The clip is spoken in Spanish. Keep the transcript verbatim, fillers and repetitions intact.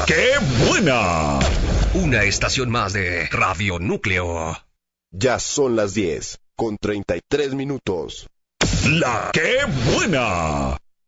¡Qué buena! Una estación más de Radio Núcleo. Ya son las diez, con treinta y tres minutos. ¡La qué buena!